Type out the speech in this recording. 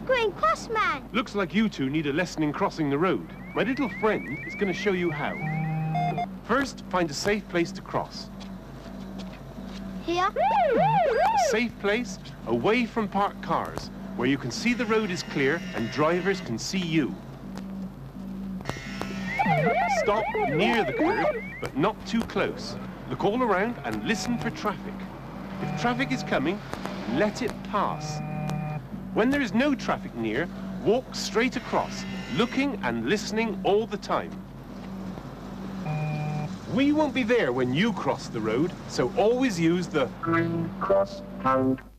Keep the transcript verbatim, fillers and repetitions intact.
Green Cross Man. Looks like you two need a lesson in crossing the road. My little friend is going to show you how. First, find a safe place to cross. Here? A safe place away from parked cars, where you can see the road is clear and drivers can see you. Stop near the curb, but not too close. Look all around and listen for traffic. If traffic is coming, let it pass. When there is no traffic near, walk straight across, looking and listening all the time. We won't be there when you cross the road, so always use the green cross hand